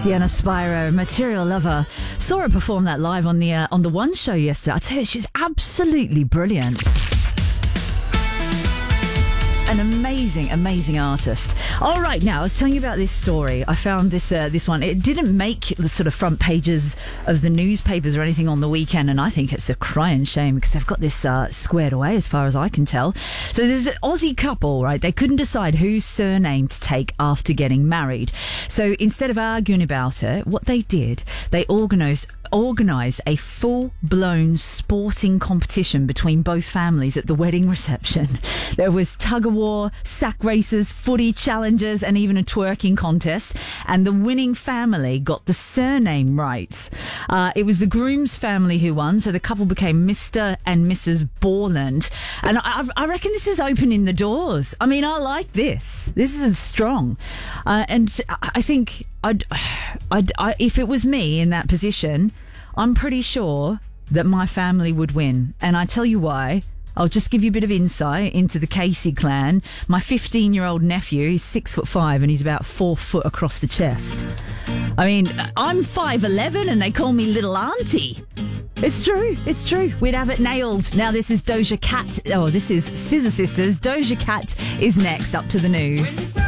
Sienna Spiro, Material Lover. Saw her perform that live on the One show yesterday. I tell you, she's absolutely brilliant. An amazing artist. All right, now I was telling you about this story. I found this one. It didn't make the sort of front pages of the newspapers or anything on the weekend, and I think it's a crying shame because they've got this squared away as far as I can tell. So there's an Aussie couple, right? They couldn't decide whose surname to take after getting married. So instead of arguing about it, what they did, they organised a full-blown sporting competition between both families at the wedding reception. There was tug-of-war, sack races, footy challenges, and even a twerking contest. And the winning family got the surname right. It was the groom's family who won, so the couple became Mr. and Mrs. Borland. And I reckon this is opening the doors. I mean, I like this. This is strong. And I think if it was me in that position, I'm pretty sure that my family would win. And I tell you why. I'll just give you a bit of insight into the Casey clan. My 15-year-old nephew, he's 6'5" and he's about 4 foot across the chest. I mean, I'm 5'11" and they call me little auntie. It's true. We'd have it nailed. Now this is Doja Cat. Oh, this is Scissor Sisters. Doja Cat is next up to the news.